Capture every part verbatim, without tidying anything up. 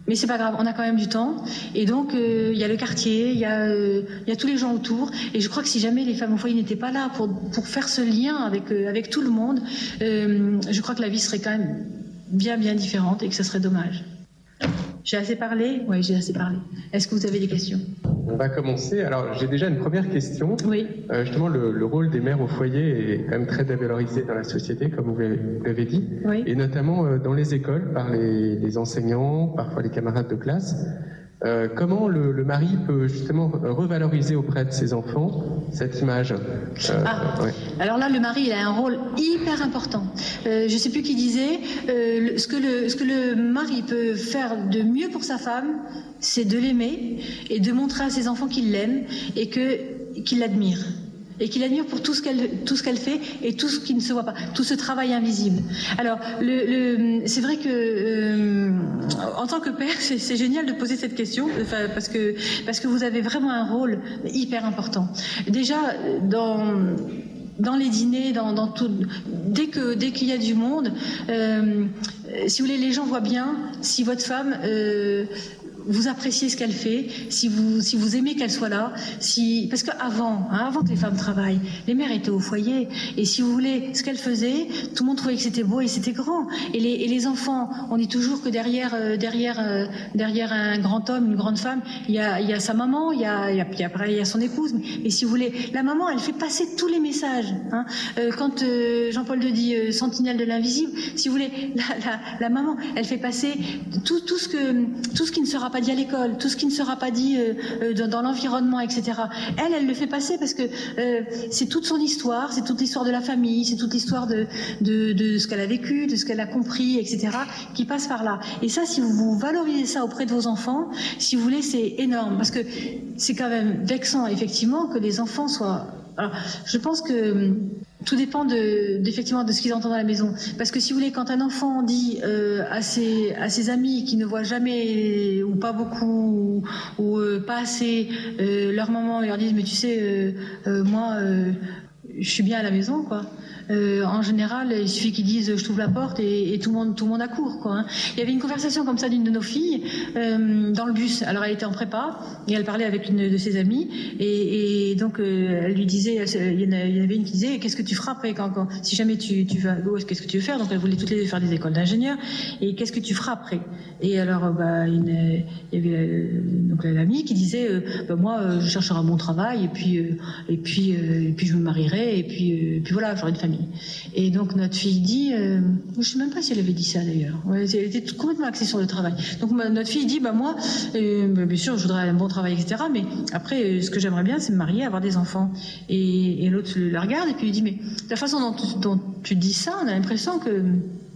Mais c'est pas grave, on a quand même du temps. Et donc, il euh, y a le quartier, il y, euh, y a tous les gens autour. Et je crois que si jamais les femmes au foyer n'étaient pas là pour, pour faire ce lien avec, euh, avec tout le monde, euh, je crois que la vie serait quand même bien, bien différente et que ce serait dommage. J'ai assez parlé ? Oui, j'ai assez parlé. Est-ce que vous avez des questions ? On va commencer. Alors, j'ai déjà une première question. Oui. Euh, justement, le, le rôle des mères au foyer est quand même très dévalorisé dans la société, comme vous l'avez dit, oui. Et notamment euh, dans les écoles, par les, les enseignants, parfois les camarades de classe. Euh, comment le, le mari peut justement revaloriser auprès de ses enfants cette image euh, ah, ouais. Alors là, le mari, il a un rôle hyper important. Euh, je ne sais plus qui disait, euh, le, ce, que le, ce que le mari peut faire de mieux pour sa femme, c'est de l'aimer et de montrer à ses enfants qu'il l'aime et que, qu'il l'admire. Et qu'il admire pour tout ce qu'elle tout ce qu'elle fait et tout ce qui ne se voit pas, tout ce travail invisible. Alors, le, le, c'est vrai que euh, en tant que père, c'est, c'est génial de poser cette question, enfin, parce que parce que vous avez vraiment un rôle hyper important. Déjà, dans dans les dîners, dans, dans tout, dès que dès qu'il y a du monde, euh, si vous voulez, les gens voient bien si votre femme euh, vous appréciez ce qu'elle fait, si vous, si vous aimez qu'elle soit là, si, parce qu'avant, hein, avant que les femmes travaillent, les mères étaient au foyer, et si vous voulez, ce qu'elles faisaient, tout le monde trouvait que c'était beau et c'était grand. Et les, et les enfants, on dit toujours que derrière, euh, derrière, euh, derrière un grand homme, une grande femme, il y a, il y a sa maman, il y a, il y a, puis après il y a son épouse. Mais, mais si vous voulez, la maman, elle fait passer tous les messages. Hein. Euh, quand euh, Jean-Paul II dit euh, sentinelle de l'invisible, si vous voulez, la, la, la maman, elle fait passer tout, tout ce que, tout ce qui ne sera pas dit à l'école, tout ce qui ne sera pas dit euh, dans, dans l'environnement, et cetera. Elle, elle le fait passer parce que euh, c'est toute son histoire, c'est toute l'histoire de la famille, c'est toute l'histoire de, de, de ce qu'elle a vécu, de ce qu'elle a compris, et cetera, qui passe par là. Et ça, si vous valorisez ça auprès de vos enfants, si vous voulez, c'est énorme. Parce que c'est quand même vexant, effectivement, que les enfants soient... Alors, je pense que... Tout dépend de, d'effectivement de ce qu'ils entendent à la maison. Parce que si vous voulez, quand un enfant dit euh, à, ses, à ses amis qui ne voient jamais ou pas beaucoup ou, ou euh, pas assez euh, leur maman, ils leur disent mais tu sais, euh, euh, moi euh, je suis bien à la maison, quoi. Euh, en général, il suffit qu'ils disent je t'ouvre la porte et, et tout le monde tout le monde accourt, quoi. Hein. Il y avait une conversation comme ça d'une de nos filles euh, dans le bus. Alors elle était en prépa et elle parlait avec une de ses amies et, et donc euh, elle lui disait, il y en avait une qui disait qu'est-ce que tu feras après quand, quand si jamais tu tu vas qu'est-ce que tu veux faire. Donc elle voulait toutes les deux faire des écoles d'ingénieurs et qu'est-ce que tu feras après. Et alors bah une, il y avait euh, donc l'amie qui disait euh, bah, moi euh, je chercherai un bon travail et puis euh, et puis euh, et puis je me marierai et puis euh, et puis voilà j'aurai une famille. Et donc notre fille dit, euh, je ne sais même pas si elle avait dit ça d'ailleurs, ouais, elle était complètement axée sur le travail. Donc ma, notre fille dit, bah moi, euh, bah, bien sûr je voudrais un bon travail, et cetera. Mais après, euh, ce que j'aimerais bien, c'est me marier, avoir des enfants. Et, et l'autre la regarde et puis lui dit, mais de la façon dont, dont tu dis ça, on a l'impression que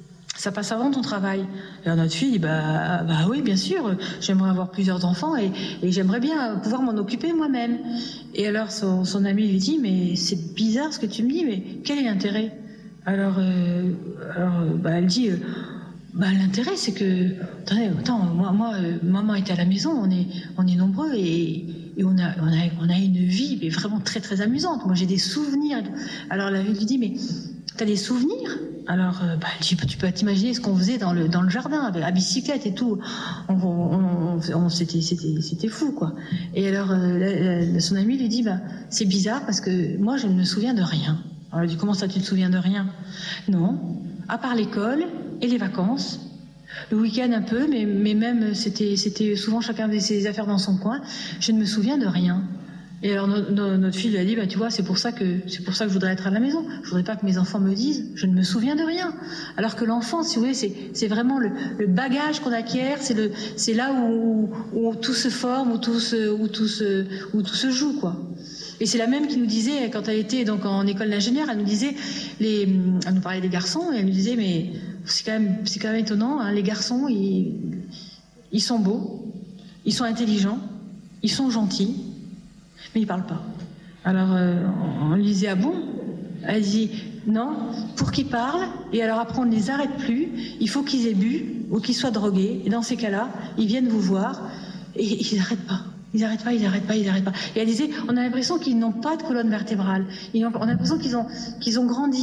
ça passe avant ton travail. Et alors notre fille dit, bah, bah oui, bien sûr, j'aimerais avoir plusieurs enfants et, et j'aimerais bien pouvoir m'en occuper moi-même. Et alors son, son ami lui dit, mais c'est bizarre ce que tu me dis, mais quel est l'intérêt ? Alors, euh, alors bah, elle dit, euh, bah, l'intérêt c'est que, attendez, attends, moi, moi euh, maman était à la maison, on est, on est nombreux et, et on, a, on, a, on a une vie mais vraiment très très amusante. Moi j'ai des souvenirs. Alors la vie lui dit, mais t'as des souvenirs ? Alors, euh, bah, tu, tu peux t'imaginer ce qu'on faisait dans le, dans le jardin, avec la bicyclette et tout. On, on, on, on, c'était, c'était, c'était fou, quoi. Et alors, euh, la, la, son ami lui dit, bah, c'est bizarre parce que moi, je ne me souviens de rien. Alors, elle dit, comment ça, tu te souviens de rien ? Non, à part l'école et les vacances. Le week-end un peu, mais, mais même, c'était, c'était souvent chacun avait ses affaires dans son coin. Je ne me souviens de rien. Et alors no, no, notre fille lui a dit, bah tu vois, c'est pour ça que c'est pour ça que je voudrais être à la maison. Je voudrais pas que mes enfants me disent, je ne me souviens de rien. Alors que l'enfant, si vous voulez, c'est c'est vraiment le, le bagage qu'on acquiert, c'est le c'est là où, où tout se forme, où tout se où tout se où tout se joue, quoi. Et c'est la même qui nous disait quand elle était donc en école d'ingénieur, elle nous disait les elle nous parlait des garçons et elle nous disait mais c'est quand même c'est quand même étonnant, hein, les garçons ils ils sont beaux, ils sont intelligents, ils sont gentils. Mais il ne parle pas. Alors, euh, on lui disait, ah bon ? Elle dit, non, pour qu'ils parlent, et alors après on ne les arrête plus, il faut qu'ils aient bu ou qu'ils soient drogués, et dans ces cas-là, ils viennent vous voir, et ils n'arrêtent pas. Ils n'arrêtent pas, ils n'arrêtent pas, ils n'arrêtent pas. Et elle disait, on a l'impression qu'ils n'ont pas de colonne vertébrale. Ils ont, on a l'impression qu'ils ont, qu'ils ont grandi,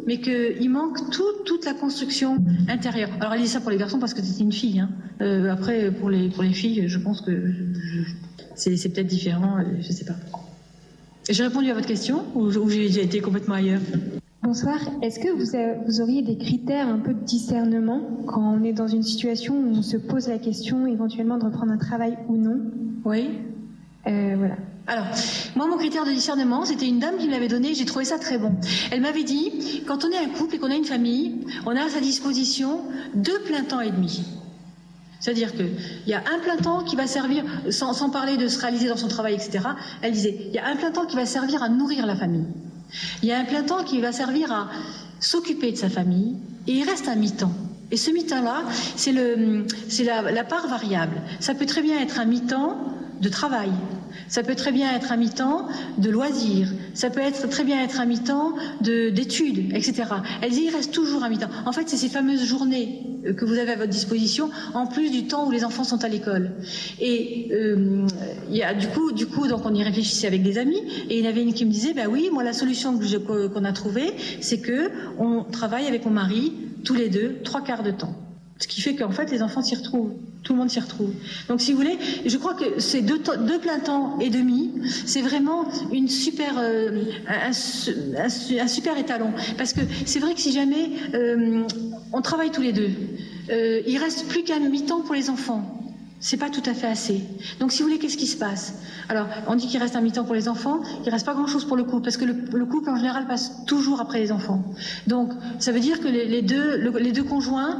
mais qu'il manque tout, toute la construction intérieure. Alors elle dit ça pour les garçons parce que c'est une fille. Hein. Euh, après, pour les, pour les filles, je pense que je, c'est, c'est peut-être différent, je ne sais pas. J'ai répondu à votre question ou, ou j'ai été complètement ailleurs? Bonsoir. Est-ce que vous, avez, vous auriez des critères un peu de discernement quand on est dans une situation où on se pose la question éventuellement de reprendre un travail ou non? Oui. Euh, voilà. Alors, moi, mon critère de discernement, c'était une dame qui me l'avait donné, j'ai trouvé ça très bon. Elle m'avait dit, quand on est un couple et qu'on a une famille, on a à sa disposition deux plein temps et demi. C'est-à-dire qu'il y a un plein temps qui va servir, sans, sans parler de se réaliser dans son travail, et cetera. Elle disait, il y a un plein temps qui va servir à nourrir la famille. Il y a un plein temps qui va servir à s'occuper de sa famille, et il reste un mi-temps. Et ce mi-temps-là, c'est, le, c'est la, la part variable. Ça peut très bien être un mi-temps de travail. Ça peut très bien être un mi-temps de loisirs, ça peut être très bien être un mi-temps de, d'études, et cetera. Elle dit, il reste toujours un mi-temps. En fait, c'est ces fameuses journées que vous avez à votre disposition, en plus du temps où les enfants sont à l'école. Et euh, il y a, du coup, du coup, donc on y réfléchissait avec des amis, et il y en avait une qui me disait, bah oui, moi la solution que je, qu'on a trouvée, c'est que on travaille avec mon mari tous les deux trois quarts de temps. Ce qui fait qu'en fait, les enfants s'y retrouvent. Tout le monde s'y retrouve. Donc, si vous voulez, je crois que ces deux, deux plein temps et demi, c'est vraiment une super, euh, un, un, un super étalon. Parce que c'est vrai que si jamais euh, on travaille tous les deux, euh, il reste plus qu'un mi-temps pour les enfants. C'est pas tout à fait assez. Donc, si vous voulez, qu'est-ce qui se passe? Alors, on dit qu'il reste un mi-temps pour les enfants, il reste pas grand-chose pour le couple, parce que le, le couple, en général, passe toujours après les enfants. Donc, ça veut dire que les, les, deux, le, les deux conjoints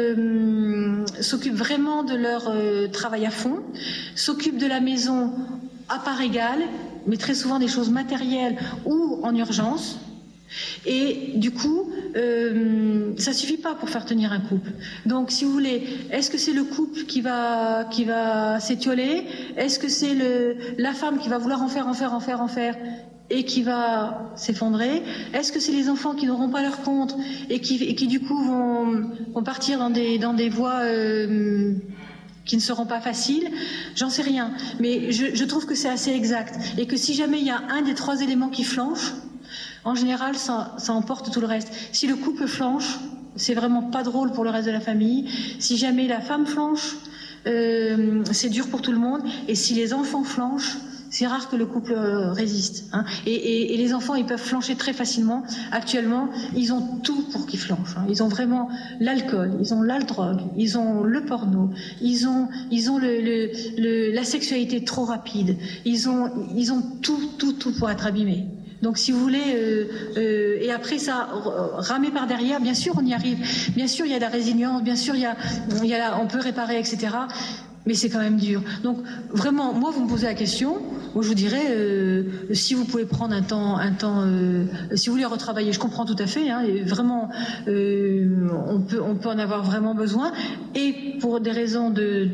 euh, s'occupent vraiment de leur euh, travail à fond, s'occupent de la maison à part égale, mais très souvent des choses matérielles ou en urgence. Et du coup, euh, ça suffit pas pour faire tenir un couple. Donc, si vous voulez, est-ce que c'est le couple qui va qui va s'étioler? Est-ce que c'est le la femme qui va vouloir en faire, en faire, en faire, en faire et qui va s'effondrer? Est-ce que c'est les enfants qui n'auront pas leur compte et qui et qui du coup vont vont partir dans des dans des voies euh, qui ne seront pas faciles? J'en sais rien. Mais je, je trouve que c'est assez exact et que si jamais il y a un des trois éléments qui flanche, en général, ça, ça emporte tout le reste. Si le couple flanche, c'est vraiment pas drôle pour le reste de la famille. Si jamais la femme flanche, euh, c'est dur pour tout le monde. Et si les enfants flanchent, c'est rare que le couple euh, résiste. Hein. Et, et, et les enfants, ils peuvent flancher très facilement. Actuellement, ils ont tout pour qu'ils flanchent. Hein. Ils ont vraiment l'alcool, ils ont la drogue, ils ont le porno, ils ont, ils ont le, le, le, la sexualité trop rapide. Ils ont, ils ont tout, tout, tout pour être abîmés. Donc, si vous voulez, euh, euh, et après ça, ramer par derrière, bien sûr, on y arrive. Bien sûr, il y a de la résilience, bien sûr, il y a, il y a, on peut réparer, et cetera. Mais c'est quand même dur. Donc, vraiment, moi, vous me posez la question. Moi, je vous dirais, euh, si vous pouvez prendre un temps, un temps, euh, si vous voulez retravailler, je comprends tout à fait. Hein, et vraiment, euh, on peut, on peut en avoir vraiment besoin. Et pour des raisons de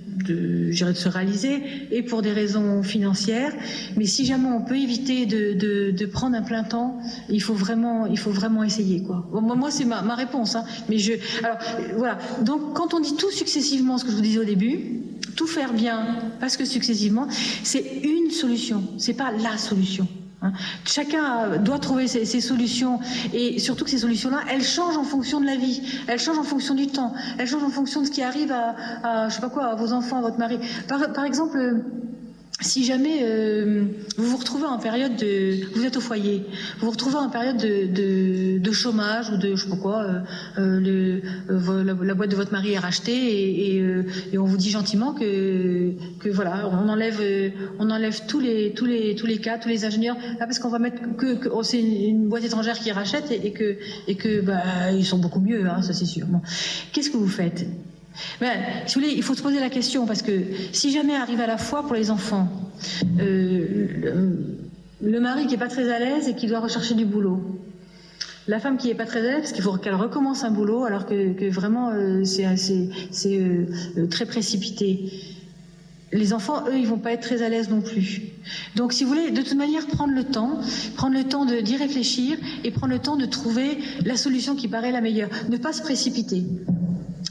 de, je dirais de se réaliser et pour des raisons financières. Mais si jamais on peut éviter de, de, de prendre un plein temps, il faut vraiment, il faut vraiment essayer, quoi. Bon, moi, moi, c'est ma, ma réponse. Hein. Mais je, alors voilà. Donc, quand on dit tout successivement, ce que je vous disais au début, tout faire bien, parce que successivement, c'est une solution. C'est pas la solution. Hein. Chacun doit trouver ses, ses solutions et surtout que ces solutions-là, elles changent en fonction de la vie, elles changent en fonction du temps, elles changent en fonction de ce qui arrive à, à je sais pas quoi, à vos enfants, à votre mari. Par, par exemple, si jamais euh, vous vous retrouvez en période de, vous êtes au foyer, vous vous retrouvez en période de, de, de chômage ou de je sais pas quoi, euh, euh, le, euh, la, la boîte de votre mari est rachetée et, et, euh, et on vous dit gentiment que, que voilà, on enlève, euh, on enlève tous les, tous les, tous les cas, tous les ingénieurs, là parce qu'on va mettre que, que oh, c'est une, une boîte étrangère qui rachète et, et que, et que bah ils sont beaucoup mieux, hein, ça c'est sûr. Bon. Qu'est-ce que vous faites? Ben, si vous voulez, il faut se poser la question parce que si jamais arrive à la fois pour les enfants, euh, le, le mari qui est pas très à l'aise et qui doit rechercher du boulot, la femme qui est pas très à l'aise parce qu'il faut qu'elle recommence un boulot alors que, que vraiment euh, c'est, c'est, c'est euh, très précipité. Les enfants, eux, ils vont pas être très à l'aise non plus. Donc, si vous voulez, de toute manière, prendre le temps, prendre le temps de, d'y réfléchir et prendre le temps de trouver la solution qui paraît la meilleure. Ne pas se précipiter.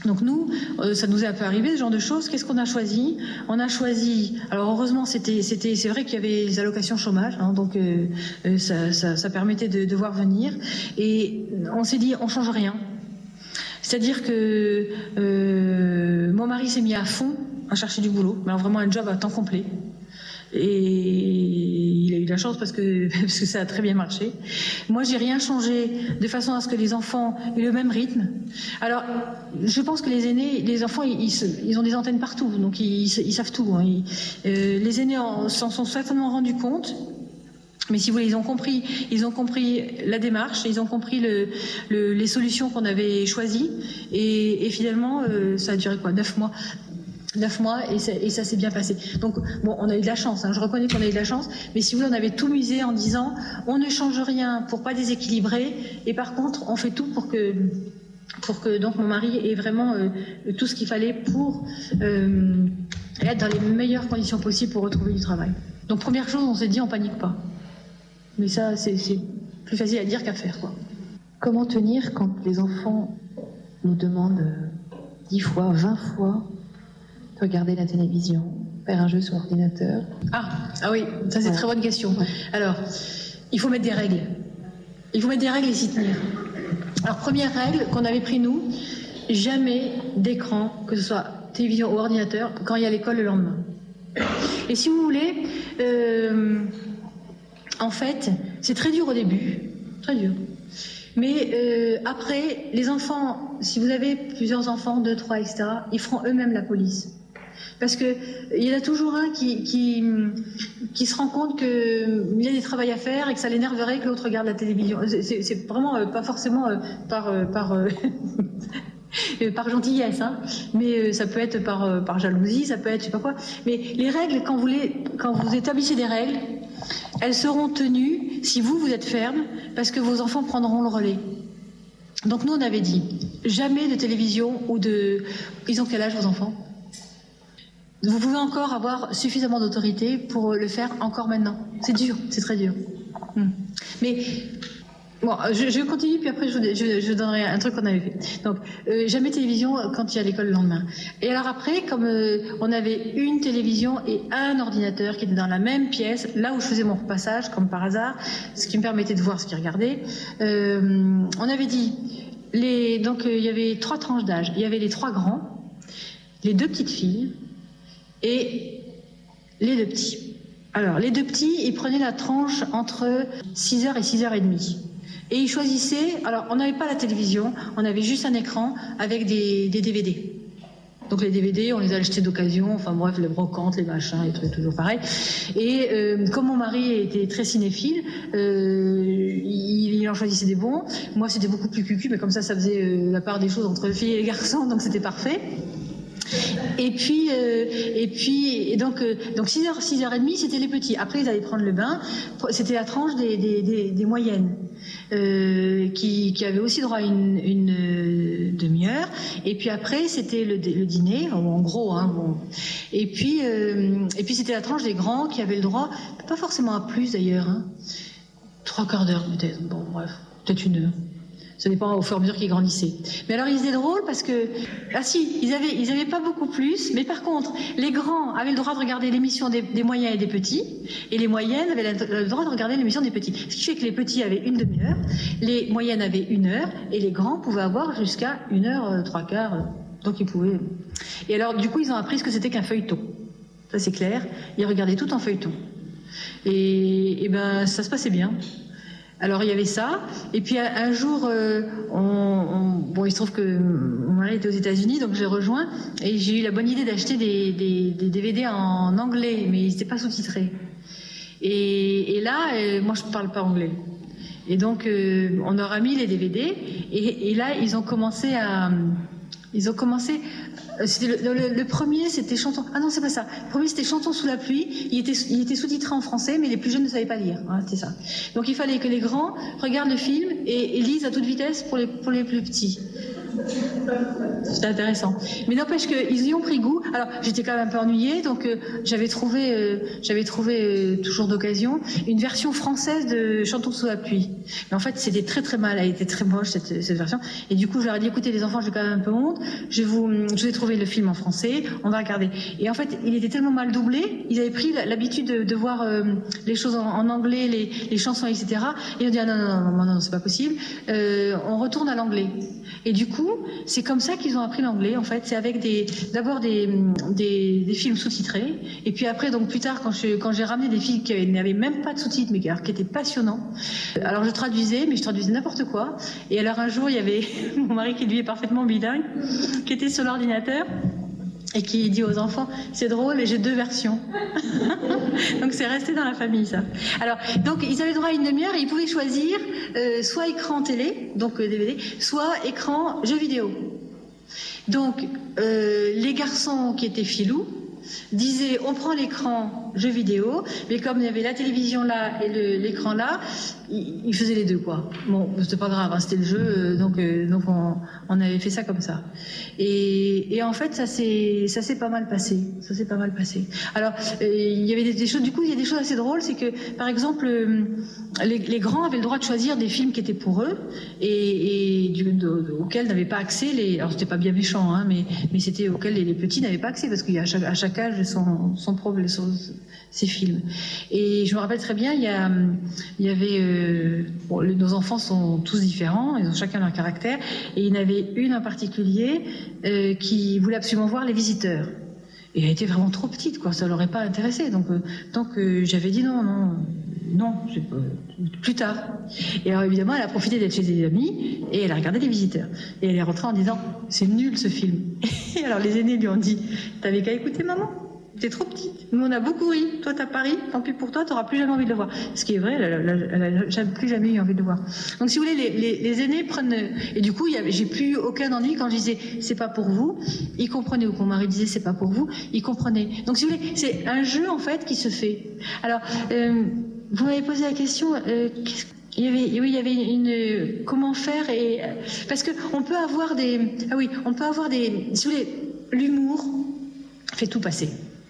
Donc nous, euh, ça nous est un peu arrivé ce genre de choses. Qu'est-ce qu'on a choisi? On a choisi. Alors heureusement, c'était, c'était, c'est vrai qu'il y avait les allocations chômage, hein, donc euh, euh, ça, ça, ça permettait de, de voir venir. Et on s'est dit, on change rien. C'est-à-dire que euh, mon mari s'est mis à fond à chercher du boulot, mais alors vraiment un job à temps complet. Et il a eu de la chance parce que, parce que ça a très bien marché. Moi, j'ai rien changé de façon à ce que les enfants aient le même rythme. Alors, je pense que les aînés, les enfants, ils, ils, ils ont des antennes partout, donc ils, ils savent tout. Hein. Ils, euh, les aînés s'en sont certainement rendus compte. Mais si vous voulez, ils ont compris, ils ont compris la démarche, ils ont compris le, le, les solutions qu'on avait choisies. Et, et finalement, euh, ça a duré quoi, neuf mois. Neuf mois et ça, et ça s'est bien passé. Donc bon, on a eu de la chance, hein, je reconnais qu'on a eu de la chance, mais si vous voulez, on avait tout misé en disant on ne change rien pour pas déséquilibrer, et par contre on fait tout pour que pour que donc mon mari ait vraiment euh, tout ce qu'il fallait pour euh, être dans les meilleures conditions possibles pour retrouver du travail. Donc première chose, on s'est dit on panique pas. Mais ça c'est, c'est plus facile à dire qu'à faire, quoi. Comment tenir quand les enfants nous demandent dix fois, vingt fois regarder la télévision, faire un jeu sur ordinateur? Ah, ah oui, ça c'est une ouais. très bonne question. Ouais. Alors, il faut mettre des règles. Il faut mettre des règles et s'y tenir. Alors, première règle qu'on avait pris nous, jamais d'écran, que ce soit télévision ou ordinateur, quand il y a l'école le lendemain. Et si vous voulez, euh, en fait, c'est très dur au début, très dur. Mais euh, après, les enfants, si vous avez plusieurs enfants, deux, trois, et cetera, ils feront eux-mêmes la police. Parce que il y en a toujours un qui, qui, qui se rend compte qu'il a des travaux à faire et que ça l'énerverait que l'autre regarde la télévision. C'est, c'est vraiment euh, pas forcément euh, par, euh, par, euh, par gentillesse, hein, mais euh, ça peut être par, euh, par jalousie, ça peut être je sais pas quoi. Mais les règles, quand vous, les, quand vous établissez des règles, elles seront tenues si vous, vous êtes ferme, parce que vos enfants prendront le relais. Donc nous, on avait dit, jamais de télévision ou de... Ils ont quel âge, vos enfants ? Vous pouvez encore avoir suffisamment d'autorité pour le faire encore maintenant. C'est dur, c'est très dur. Hum. Mais bon, je, je continue, puis après je, je, je donnerai un truc qu'on avait fait. Donc, euh, jamais télévision quand il y a l'école le lendemain. Et alors après, comme euh, on avait une télévision et un ordinateur qui étaient dans la même pièce, là où je faisais mon repassage, comme par hasard, ce qui me permettait de voir ce qu'ils regardaient, euh, on avait dit, les, donc euh, il y avait trois tranches d'âge. Il y avait les trois grands, les deux petites filles, et les deux petits. Alors, les deux petits, ils prenaient la tranche entre six heures et six heures trente. Et ils choisissaient... Alors, on n'avait pas la télévision, on avait juste un écran avec des, des D V D. Donc, les D V D, on les a achetés d'occasion, enfin bref, les brocantes, les machins, les trucs toujours pareil. Et euh, comme mon mari était très cinéphile, euh, il, il en choisissait des bons. Moi, c'était beaucoup plus cucu, mais comme ça, ça faisait euh, la part des choses entre les filles et les garçons, donc c'était parfait. Et puis, euh, et puis, et donc, euh, donc six heures, six heures trente, c'était les petits. Après, ils allaient prendre le bain. C'était la tranche des, des, des, des moyennes, euh, qui, qui avaient aussi droit à une, une euh, demi-heure. Et puis après, c'était le, le dîner, en gros. Hein, bon. Et puis, euh, et puis, c'était la tranche des grands qui avaient le droit, pas forcément à plus d'ailleurs, hein, trois quarts d'heure peut-être. Bon, bref, peut-être une heure. Ça dépend au fur et à mesure qu'ils grandissaient. Mais alors, ils étaient drôles parce que... Ah si, ils avaient, ils avaient pas beaucoup plus, mais par contre, les grands avaient le droit de regarder l'émission des, des moyens et des petits, et les moyennes avaient le droit de regarder l'émission des petits. Ce qui fait que les petits avaient une demi-heure, les moyennes avaient une heure, et les grands pouvaient avoir jusqu'à une heure, euh, trois quarts. Euh, donc ils pouvaient... Et alors, du coup, ils ont appris ce que c'était qu'un feuilleton. Ça, c'est clair. Ils regardaient tout en feuilleton. Et, et ben, ça se passait bien. Alors il y avait ça, et puis un jour, euh, on, on, bon, il se trouve que mon mari était aux États-Unis, donc j'ai rejoint, et j'ai eu la bonne idée d'acheter des, des, des D V D en anglais, mais ils n'étaient pas sous-titrés. Et, et là, euh, moi je ne parle pas anglais. Et donc euh, on leur a mis les D V D, et, et là ils ont commencé à... Ils ont commencé... C'était le, le, le premier, c'était chanson... Ah non, c'est pas ça. Le premier, c'était chanson sous la pluie. Il était, il était sous-titré en français, mais les plus jeunes ne savaient pas lire. Hein, c'était ça. Donc il fallait que les grands regardent le film et, et lisent à toute vitesse pour les, pour les plus petits. C'était intéressant. Mais n'empêche qu'ils y ont pris goût. Alors, j'étais quand même un peu ennuyée, donc euh, j'avais trouvé, euh, j'avais trouvé euh, toujours d'occasion, une version française de Chantons sous la pluie. Mais en fait, c'était très très mal, elle était très moche cette, cette version. Et du coup, je leur ai dit, écoutez les enfants, j'ai quand même un peu honte, je, vous, je vous ai trouvé le film en français, on va regarder. Et en fait, il était tellement mal doublé, ils avaient pris l'habitude de, de voir euh, les choses en, en anglais, les, les chansons, et cetera. Et ils ont dit, ah, non, non, non, non, non, c'est pas possible, euh, on retourne à l'anglais. Et du coup, c'est comme ça qu'ils ont appris l'anglais, en fait. C'est avec des, d'abord des, des, des films sous-titrés. Et puis après, donc plus tard, quand, je, quand j'ai ramené des films qui n'avaient même pas de sous-titres, mais qui, qui étaient passionnants. Alors je traduisais, mais je traduisais n'importe quoi. Et alors un jour, il y avait mon mari qui lui est parfaitement bilingue, qui était sur l'ordinateur. Et qui dit aux enfants, c'est drôle, mais j'ai deux versions. Donc c'est resté dans la famille, ça. Alors, donc ils avaient droit à une demi-heure et ils pouvaient choisir euh, soit écran télé, donc euh, D V D, soit écran jeux vidéo. Donc euh, les garçons qui étaient filous disaient, on prend l'écran jeux vidéo, mais comme il y avait la télévision là et l'écran là, ils il faisaient les deux, quoi. Bon, c'était pas grave, hein, c'était le jeu, donc, euh, donc on, on avait fait ça comme ça. Et, et en fait, ça s'est ça s'est pas mal passé. Ça s'est pas mal passé. Alors, euh, il y avait des, des choses, du coup, il y a des choses assez drôles, c'est que, par exemple, euh, les, les grands avaient le droit de choisir des films qui étaient pour eux et, et du, de, de, auxquels n'avaient pas accès les. Alors, c'était pas bien méchant, hein, mais, mais c'était auxquels les, les petits n'avaient pas accès parce qu'il y a à chaque, à chaque âge son, son problème, son, ses films. Et je me rappelle très bien, il y, a, il y avait. Euh, bon, nos enfants sont tous différents, ils ont chacun leur caractère, et il y en avait une en particulier euh, qui voulait absolument voir Les Visiteurs. Et elle était vraiment trop petite, quoi, ça l'aurait pas intéressée. Donc, euh, donc euh, j'avais dit non, non, non, euh, plus tard. Et alors évidemment, elle a profité d'être chez des amis et elle a regardé Les Visiteurs. Et elle est rentrée en disant, c'est nul ce film. Et alors les aînés lui ont dit, t'avais qu'à écouter maman. T'es trop petite. Nous, on a beaucoup ri. Toi, t'as pas ri. Tant pis pour toi, t'auras plus jamais envie de le voir. Ce qui est vrai, elle n'a plus jamais eu envie de le voir. Donc, si vous voulez, les, les, les aînés prennent... Et du coup, j'ai plus aucun ennui quand je disais « c'est pas pour vous ». Ils comprenaient. Ou quand mon mari disait « c'est pas pour vous », ils comprenaient. Donc, si vous voulez, c'est un jeu, en fait, qui se fait. Alors, euh, vous m'avez posé la question... Euh, Il y avait, oui, il y avait une... Comment faire et... Parce que on peut avoir des... Ah oui, on peut avoir des... Si vous voulez, l'humour fait tout passer.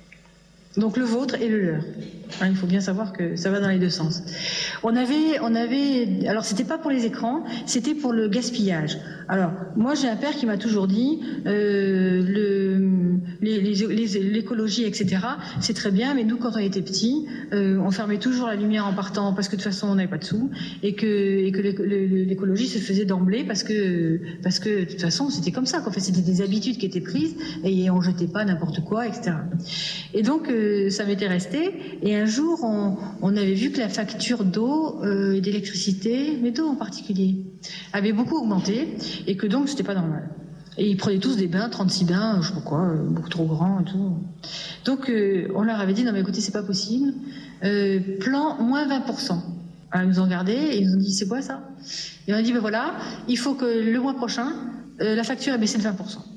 Donc le vôtre et le leur. Hein, il faut bien savoir que ça va dans les deux sens. On avait, on avait, alors c'était pas pour les écrans, c'était pour le gaspillage. Alors moi j'ai un père qui m'a toujours dit euh, le, les, les, les, l'écologie et cetera. C'est très bien, mais nous quand on était petits, euh, on fermait toujours la lumière en partant parce que de toute façon on n'avait pas de sous et que et que l'écologie se faisait d'emblée parce que parce que de toute façon c'était comme ça. En fait c'était des habitudes qui étaient prises et on jetait pas n'importe quoi, et cetera. Et donc euh, ça m'était resté. Et un jour, on, on avait vu que la facture d'eau euh, et d'électricité, mais d'eau en particulier, avait beaucoup augmenté et que donc c'était pas normal. Et ils prenaient tous des bains, trente-six bains, je sais pas quoi, euh, beaucoup trop grands et tout. Donc euh, on leur avait dit non mais écoutez c'est pas possible, euh, plan moins vingt pour cent. Alors, ils nous ont regardé et ils nous ont dit c'est quoi ça? Et on a dit ben voilà, il faut que le mois prochain euh, la facture ait baissé de vingt pour cent.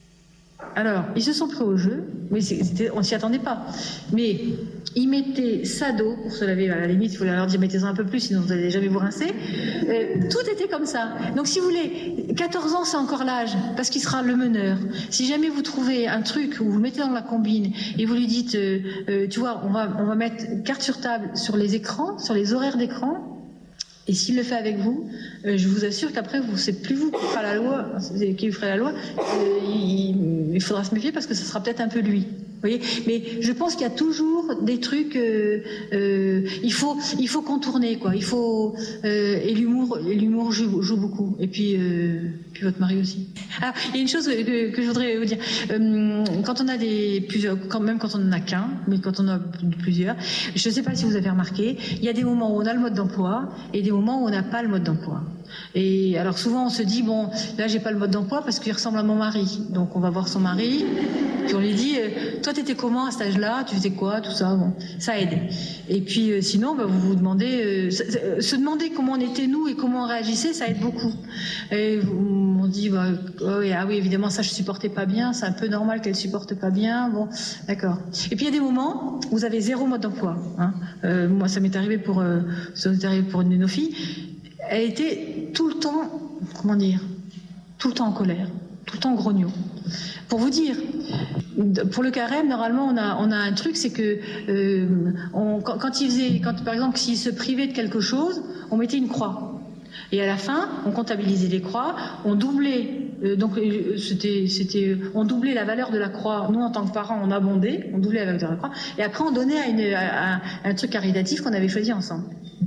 Alors, ils se sont pris au jeu, mais c'était, on s'y attendait pas. Mais ils mettaient ça d'eau pour se laver. À la limite, il fallait leur dire mettez-en un peu plus, sinon vous n'allez jamais vous rincer. Euh, tout était comme ça. Donc, si vous voulez, quatorze ans, c'est encore l'âge, parce qu'il sera le meneur. Si jamais vous trouvez un truc où vous le mettez dans la combine et vous lui dites, euh, euh, tu vois, on va, on va mettre carte sur table sur les écrans, sur les horaires d'écran. Et s'il le fait avec vous, euh, je vous assure qu'après, vous, c'est plus vous qui fera la loi, qui ferait la loi. Euh, il, il faudra se méfier parce que ce sera peut-être un peu lui. Vous voyez, mais je pense qu'il y a toujours des trucs. Euh, euh, il faut, il faut contourner, quoi. Il faut euh, et l'humour, et l'humour joue, joue beaucoup. Et puis, euh, puis votre mari aussi. Ah, il y a une chose que, que je voudrais vous dire. Euh, quand on a des plusieurs, quand même quand on n'en a qu'un, mais quand on en a plusieurs, je ne sais pas si vous avez remarqué, il y a des moments où on a le mode d'emploi et des moments où on n'a pas le mode d'emploi. Et alors souvent on se dit bon là j'ai pas le mode d'emploi parce qu'il ressemble à mon mari, donc on va voir son mari puis on lui dit euh, toi t'étais comment à cet âge-là, tu faisais quoi, tout ça, bon ça aide. Et puis euh, sinon bah, vous vous demandez euh, se, se demander comment on était nous et comment on réagissait, ça aide beaucoup. Et on dit bah, oh, ah oui évidemment ça je supportais pas bien, c'est un peu normal qu'elle supporte pas bien, bon d'accord. Et puis il y a des moments où vous avez zéro mode d'emploi, hein. Euh, moi ça m'est arrivé pour euh, ça m'est arrivé pour une de nos filles. Elle était tout le temps, comment dire, tout le temps en colère, tout le temps grognon. Pour vous dire, pour le carême, normalement, on a, on a un truc, c'est que euh, on, quand, quand il faisait, quand, par exemple, s'il se privait de quelque chose, on mettait une croix. Et à la fin, on comptabilisait les croix, on doublait, euh, donc euh, c'était, c'était, on doublait la valeur de la croix. Nous, en tant que parents, on abondait, on doublait la valeur de la croix, et après, on donnait à, une, à, à un truc caritatif qu'on avait choisi ensemble.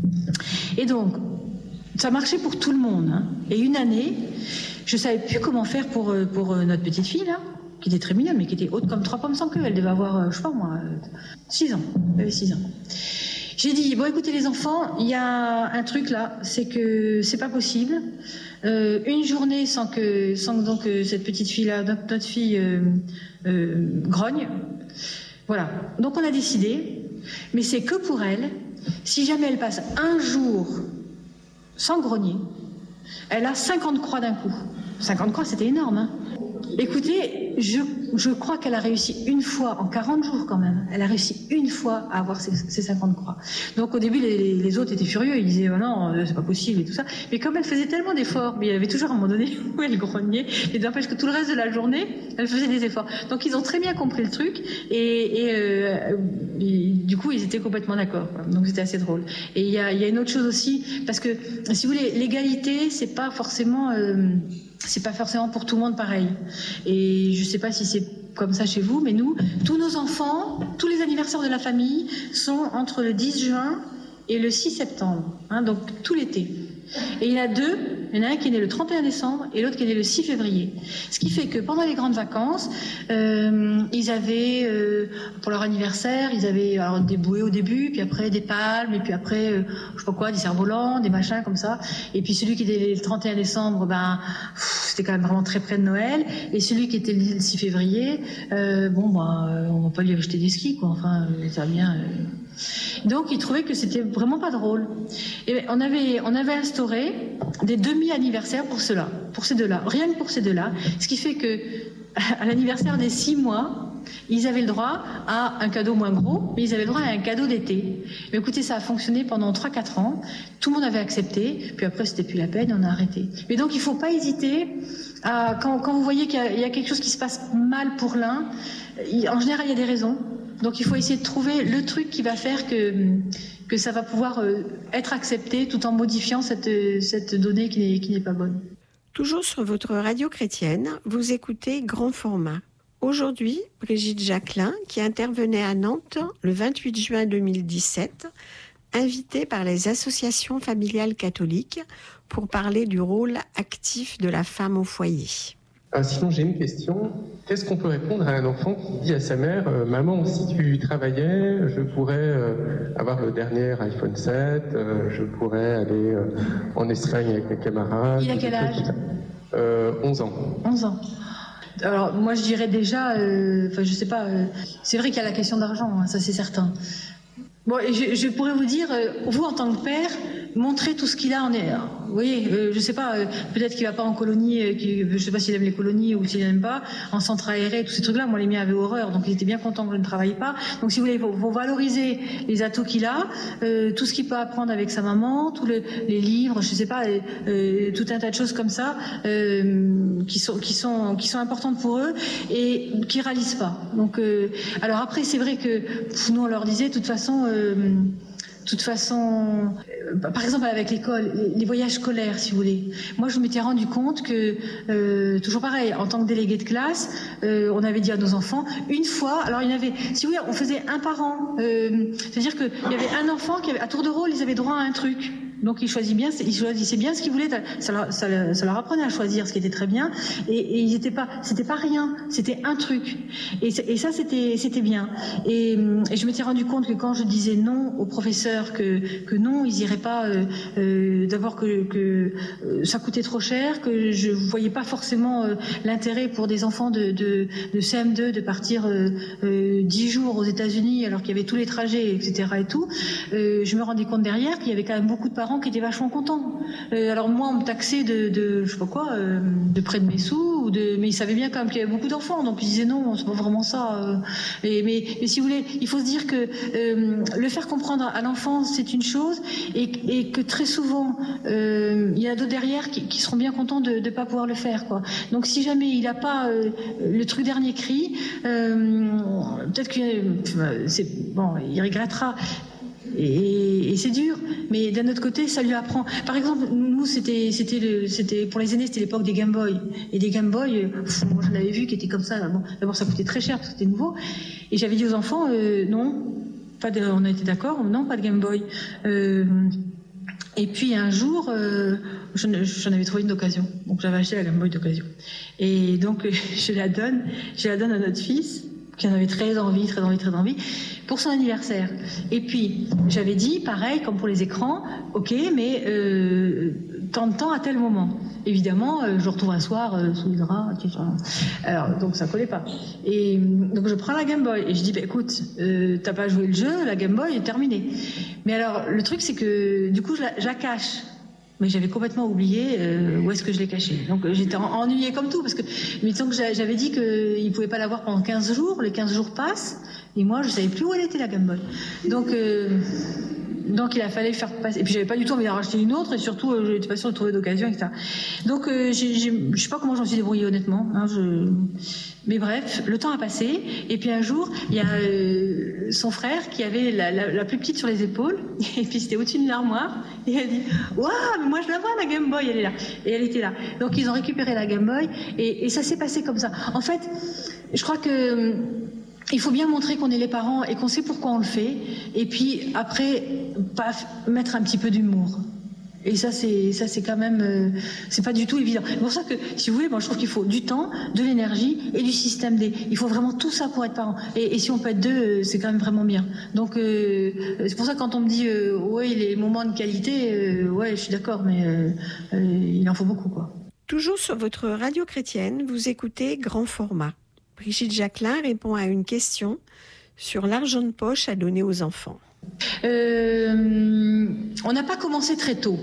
Et donc, ça marchait pour tout le monde. Hein. Et une année, je savais plus comment faire pour, pour notre petite fille, là, qui était très mignonne, mais qui était haute comme trois pommes sans queue. Elle devait avoir, je sais pas moi, six ans. Elle avait six ans. J'ai dit, bon écoutez les enfants, il y a un truc là, c'est que c'est pas possible. Euh, une journée sans que, sans que donc, cette petite fille-là, notre fille, euh, euh, grogne. Voilà. Donc on a décidé, mais c'est que pour elle, si jamais elle passe un jour sans grogner, elle a cinquante croix d'un coup. cinquante croix, c'était énorme, hein. Écoutez, je, je crois qu'elle a réussi une fois, en quarante jours quand même, elle a réussi une fois à avoir ses, ses cinquante croix. Donc au début, les, les autres étaient furieux, ils disaient oh non, c'est pas possible et tout ça. Mais comme elle faisait tellement d'efforts, mais il y avait toujours un moment donné où elle grognait, et n'empêche que tout le reste de la journée, elle faisait des efforts. Donc ils ont très bien compris le truc, et, et, euh, et du coup, ils étaient complètement d'accord. Donc c'était assez drôle. Et il y a, il y a une autre chose aussi, parce que si vous voulez, l'égalité, c'est pas forcément... Euh, c'est pas forcément pour tout le monde pareil. Et je sais pas si c'est comme ça chez vous, mais nous, tous nos enfants, tous les anniversaires de la famille sont entre le dix juin et le six septembre, hein, donc tout l'été. Et il y en a deux, il y en a un qui est né le trente et un décembre et l'autre qui est né le six février. Ce qui fait que pendant les grandes vacances, euh, ils avaient, euh, pour leur anniversaire, ils avaient alors, des bouées au début, puis après des palmes, et puis après, euh, je sais pas quoi, des cerfs-volants, des machins comme ça. Et puis celui qui était le trente et un décembre, ben, pff, c'était quand même vraiment très près de Noël. Et celui qui était le six février, euh, bon, ben, on va pas lui acheter des skis, quoi. Enfin, ça va bien... Euh... Donc, ils trouvaient que c'était vraiment pas drôle. Et on avait, on avait instauré des demi-anniversaires pour ceux-là, pour ces deux-là, rien que pour ces deux-là. Ce qui fait que, à l'anniversaire des six mois, ils avaient le droit à un cadeau moins gros, mais ils avaient le droit à un cadeau d'été. Mais écoutez, ça a fonctionné pendant trois quatre ans. Tout le monde avait accepté. Puis après, c'était plus la peine, on a arrêté. Mais donc, il faut pas hésiter à, quand, quand vous voyez qu'il y a, il y a quelque chose qui se passe mal pour l'un, en général, il y a des raisons. Donc il faut essayer de trouver le truc qui va faire que, que ça va pouvoir être accepté tout en modifiant cette, cette donnée qui n'est, qui n'est pas bonne. Toujours sur votre radio chrétienne, vous écoutez Grand Format. Aujourd'hui, Brigitte Jacquelin, qui intervenait à Nantes le vingt-huit juin deux mille dix-sept, invitée par les associations familiales catholiques pour parler du rôle actif de la femme au foyer. Ah, sinon, j'ai une question. Qu'est-ce qu'on peut répondre à un enfant qui dit à sa mère euh, « Maman, si tu travaillais, je pourrais euh, avoir le dernier iPhone sept, euh, je pourrais aller euh, en Espagne avec mes camarades. » Il a quel âge ? euh, onze ans. onze ans. Alors, moi, je dirais déjà, euh, enfin, je sais pas, euh, c'est vrai qu'il y a la question d'argent, hein, ça c'est certain. Bon, je, je pourrais vous dire, euh, vous en tant que père, montrez tout ce qu'il a en est. Vous voyez, euh, je sais pas, euh, peut-être qu'il va pas en colonie, euh, qu'il, je sais pas s'il aime les colonies ou s'il n'aime pas, en centre aéré, tous ces trucs-là. Moi, les miens avaient horreur, donc ils étaient bien contents que je ne travaille pas. Donc, si vous voulez, il faut, faut valoriser les atouts qu'il a, euh, tout ce qu'il peut apprendre avec sa maman, tous les, les livres, je sais pas, euh, tout un tas de choses comme ça, euh, qui sont qui sont qui sont importantes pour eux et qui réalisent pas. Donc, euh, alors après, c'est vrai que nous on leur disait, de toute façon. Euh, De toute façon, euh, par exemple avec l'école, les voyages scolaires, si vous voulez. Moi, je m'étais rendu compte que, euh, toujours pareil, en tant que délégué de classe, euh, on avait dit à nos enfants, une fois, alors il y en avait, si vous voulez, on faisait un par an. Euh, c'est-à-dire qu'il y avait un enfant qui avait, à tour de rôle, ils avaient droit à un truc. Donc ils choisissaient bien, ils choisissaient bien ce qu'ils voulaient. Ça leur, ça, leur, ça leur apprenait à choisir ce qui était très bien. Et, et ils étaient pas, c'était pas rien, c'était un truc. Et, et ça c'était, c'était bien. Et, et je m'étais rendu compte que quand je disais non aux professeurs, que, que non, ils iraient pas, euh, euh, d'abord que, que euh, ça coûtait trop cher, que je voyais pas forcément euh, l'intérêt pour des enfants de, de, de C M deux de partir euh, euh, dix jours aux États-Unis alors qu'il y avait tous les trajets, et cetera et tout. Euh, je me rendais compte derrière qu'il y avait quand même beaucoup de parents qui étaient vachement contents. Euh, alors moi, on me taxait de, de je sais pas quoi, euh, de près de mes sous, ou de, mais il savait bien quand même qu'il y avait beaucoup d'enfants, donc il disait non, c'est pas vraiment ça. Et, mais, mais si vous voulez, il faut se dire que euh, le faire comprendre à l'enfant, c'est une chose, et, et que très souvent, euh, il y en a d'autres derrière qui, qui seront bien contents de ne pas pouvoir le faire, quoi. Donc si jamais il n'a pas euh, le truc dernier cri, euh, peut-être que euh, c'est bon, il regrettera. Et, et c'est dur, mais d'un autre côté, ça lui apprend. Par exemple, nous, c'était, c'était, le, c'était pour les aînés, c'était l'époque des Game Boy. Et des Game Boy, pff, moi j'en avais vu qui étaient comme ça. Bon, d'abord, ça coûtait très cher parce que c'était nouveau. Et j'avais dit aux enfants, euh, non, pas de, on a été d'accord, non, pas de Game Boy. Euh, et puis un jour, euh, j'en, j'en avais trouvé une d'occasion. Donc j'avais acheté la Game Boy d'occasion. Et donc je la donne, je la donne à notre fils, qui en avait très envie, très envie, très envie, pour son anniversaire. Et puis, j'avais dit, pareil, comme pour les écrans, ok, mais euh, tant de temps à tel moment. Évidemment, euh, je le retrouve un soir euh, sous les draps. Alors, donc ça collait pas. Et donc je prends la Game Boy et je dis, bah, écoute, euh, t'as pas joué le jeu, la Game Boy est terminée. Mais alors, le truc, c'est que du coup, je la, je la cache. Mais j'avais complètement oublié euh, où est-ce que je l'ai caché. Donc euh, j'étais ennuyée comme tout, parce que mais tant que j'avais dit qu'il ne pouvait pas l'avoir pendant quinze jours, les quinze jours passent, et moi je ne savais plus où elle était, la Game Boy. Donc, euh, donc il a fallu faire passer. Et puis j'avais pas du tout envie d'en racheter une autre, et surtout euh, je n'étais pas sûre de trouver d'occasion, et cetera. Donc euh, je ne sais pas comment j'en suis débrouillée honnêtement. Hein, je... Mais bref, le temps a passé, et puis un jour, il y a euh, son frère qui avait la, la, la plus petite sur les épaules, et puis c'était au-dessus de l'armoire, et elle dit « Waouh, mais moi je la vois la Game Boy, elle est là !» Et elle était là. Donc ils ont récupéré la Game Boy, et, et ça s'est passé comme ça. En fait, je crois que il faut bien montrer qu'on est les parents et qu'on sait pourquoi on le fait, et puis après, paf, mettre un petit peu d'humour. Et ça, c'est ça, c'est quand même, euh, c'est pas du tout évident. C'est pour ça que, si vous voulez, moi, je trouve qu'il faut du temps, de l'énergie et du système D. Il faut vraiment tout ça pour être parent. Et, et si on peut être deux, euh, c'est quand même vraiment bien. Donc, euh, c'est pour ça que quand on me dit, euh, ouais, les moments de qualité, euh, ouais, je suis d'accord, mais euh, euh, il en faut beaucoup, quoi. Toujours sur votre radio chrétienne, vous écoutez Grand Format. Brigitte Jacquelin répond à une question sur l'argent de poche à donner aux enfants. Euh, on n'a pas commencé très tôt.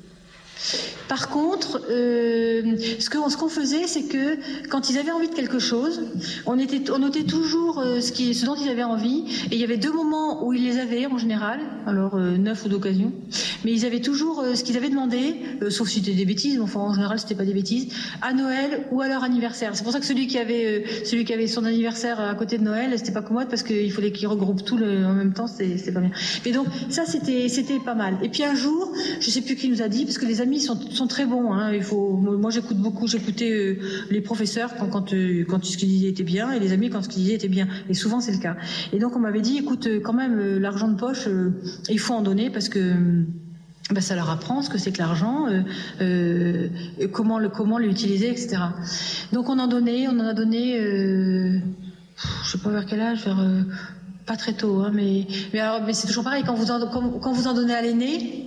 Par contre, euh, ce qu'on ce qu'on faisait, c'est que quand ils avaient envie de quelque chose, on, était, on notait toujours euh, ce, qui, ce dont ils avaient envie. Et il y avait deux moments où ils les avaient en général, alors euh, neuf ou d'occasion, mais ils avaient toujours euh, ce qu'ils avaient demandé, euh, sauf si c'était des bêtises, mais enfin en général c'était pas des bêtises, à Noël ou à leur anniversaire. C'est pour ça que celui qui avait, euh, celui qui avait son anniversaire à côté de Noël, c'était pas commode parce qu'il fallait qu'il regroupe tout le, en même temps, c'était, c'était pas bien. Et donc ça c'était, c'était pas mal. Et puis un jour, je sais plus qui nous a dit, parce que les amis sont sont très bons. Hein. Il faut, moi, j'écoute beaucoup. J'écoutais euh, les professeurs quand, quand, euh, quand ce qu'ils disaient était bien, et les amis quand ce qu'ils disaient était bien. Et souvent, c'est le cas. Et donc, on m'avait dit, écoute, euh, quand même, euh, l'argent de poche, euh, il faut en donner parce que euh, ben, ça leur apprend ce que c'est que l'argent, euh, euh, comment le comment l'utiliser, et cetera. Donc, on en donnait, on en a donné, euh, je sais pas vers quel âge, vers euh, pas très tôt, hein, mais mais alors, mais c'est toujours pareil quand vous en, quand, quand vous en donnez à l'aîné.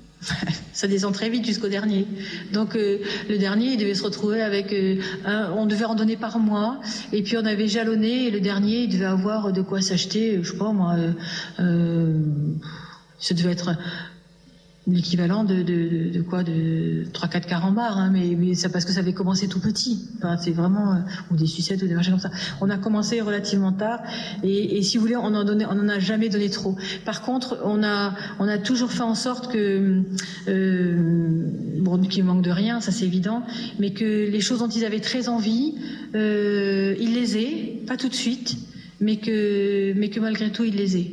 Ça descend très vite jusqu'au dernier. Donc euh, le dernier, il devait se retrouver avec, euh, un, on devait en donner par mois, et puis on avait jalonné, et le dernier, il devait avoir de quoi s'acheter, je sais pas moi, euh, euh, ça devait être l'équivalent de, de, de quoi, de trois quatre carambars, hein, mais, mais ça parce que ça avait commencé tout petit. Enfin, c'est vraiment, euh, ou des sucettes ou des machins comme ça. On a commencé relativement tard, et, et si vous voulez, on en donnait, on en a jamais donné trop. Par contre, on a, on a toujours fait en sorte que, euh, bon, qu'il manque de rien, ça c'est évident, mais que les choses dont ils avaient très envie, euh, ils les aient, pas tout de suite, mais que, mais que malgré tout ils les aient.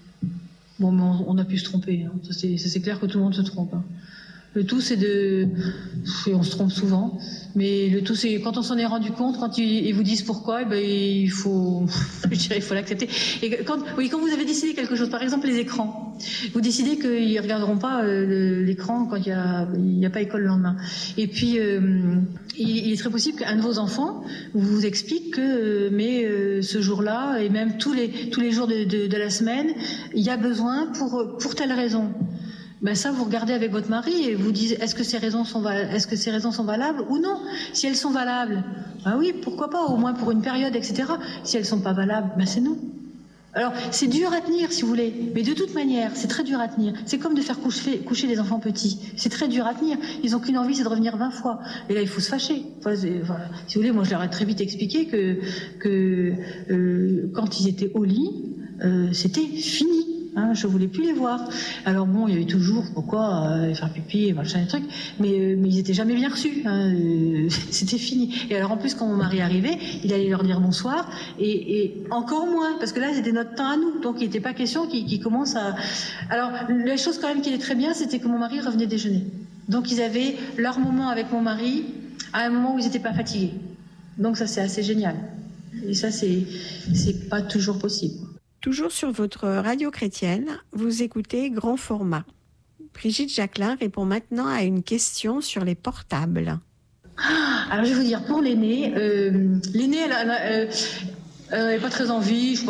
Bon, mais on, on a pu se tromper. Hein. Ça, c'est, ça, c'est clair que tout le monde se trompe. Hein. Le tout, c'est de... Et on se trompe souvent. Mais le tout, c'est quand on s'en est rendu compte, quand ils, ils vous disent pourquoi, ben, il faut... Je dirais, il faut l'accepter. Et quand, oui, quand vous avez décidé quelque chose, par exemple les écrans, vous décidez qu'ils ne regarderont pas euh, l'écran quand il n'y a, il y a pas école le lendemain. Et puis, euh, il, il est très possible qu'un de vos enfants vous explique que euh, mais euh, ce jour-là, et même tous les, tous les jours de, de, de la semaine, il y a besoin pour, pour telle raison. Ben ça, vous regardez avec votre mari et vous dites est-ce que ces raisons sont val- est-ce que ces raisons sont valables ou non. Si elles sont valables, ben oui, pourquoi pas, au moins pour une période, et cetera. Si elles sont pas valables, ben c'est non. Alors, c'est dur à tenir, si vous voulez, mais de toute manière, c'est très dur à tenir. C'est comme de faire coucher, coucher des enfants petits. C'est très dur à tenir. Ils n'ont qu'une envie, c'est de revenir vingt fois. Et là, il faut se fâcher. Enfin, voilà. Si vous voulez, moi, je leur ai très vite expliqué que, que euh, quand ils étaient au lit, euh, c'était fini. Hein, je voulais plus les voir. Alors bon, il y avait toujours pourquoi euh, faire pipi, machin, des trucs, mais, euh, mais ils étaient jamais bien reçus. Hein, euh, c'était fini. Et alors en plus, quand mon mari arrivait, il allait leur dire bonsoir, et, et encore moins, parce que là, c'était notre temps à nous, donc il n'était pas question qu'ils qu'ils commencent à. Alors la chose quand même qui était très bien, c'était que mon mari revenait déjeuner. Donc ils avaient leur moment avec mon mari à un moment où ils n'étaient pas fatigués. Donc ça, c'est assez génial. Et ça, c'est c'est pas toujours possible. Toujours sur votre radio chrétienne, vous écoutez Grand Format. Brigitte Jacquelin répond maintenant à une question sur les portables. Alors je vais vous dire, pour l'aînée, euh, l'aînée, elle n'a euh, pas très envie. Je